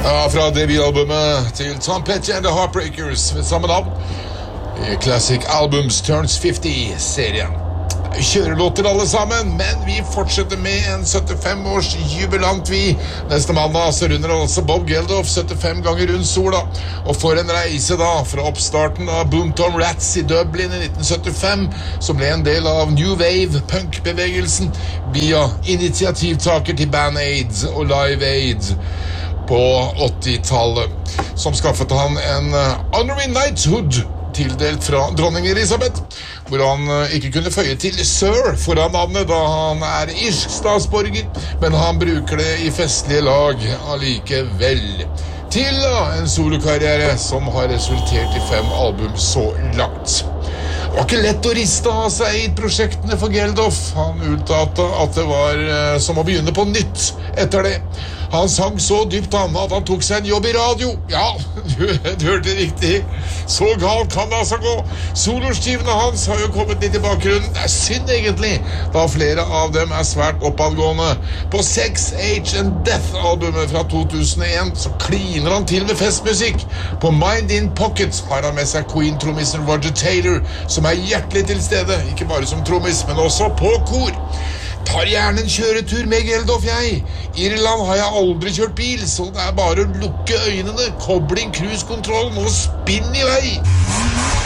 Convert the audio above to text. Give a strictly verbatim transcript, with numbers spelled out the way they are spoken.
Ja, fra debutalbumet til Tom Petty and the Heartbreakers ved samme navn i Classic Albums Turns femti-serien. Kjørelåter alle sammen, men vi fortsetter med en syttifem års jubilant vi. Neste mandag så runder altså Bob Geldof syttifem ganger rundt sola. Og for en reise da, fra oppstarten av Boomtown Rats i Dublin i nitten syttifem, som ble en del av New Wave punk-bevegelsen, via initiativtaker til Band Aid og Live Aid på åttitallet, som skaffet han en honorary knighthood tildelt fra dronning Elisabeth, hvor han ikke kunne føye til Sir foran navnet da han er irsk statsborger, men han bruker det i festlige lag allikevel. Til en solokarriere som har resultert i fem album så langt. Det var ikke lett å riste av seg i prosjektene for Geldof. Han uttalte at det var som å begynne på nytt etter det. Han sang så dypt han at han tok seg en jobb i radio. Ja, du, du hørte riktig. Så galt kan det altså gå. Solostivene hans har jo kommet litt i bakgrunnen. Det er synd egentlig, da flere av dem er svært oppadgående. På Sex, Age and Death-albumet fra to tusen og en så kliner han til med festmusikk. På Mind in Pocket har han med seg Queen-trommisen Roger Taylor, som er hjertelig til stede, ikke bare som trommis, men også på kor. Tar gjerne en kjøretur med Geldof, jeg. Irland har jeg aldri kjørt bil, så det er bare å lukke øynene, kobling cruise-kontrollen og spinn i vei.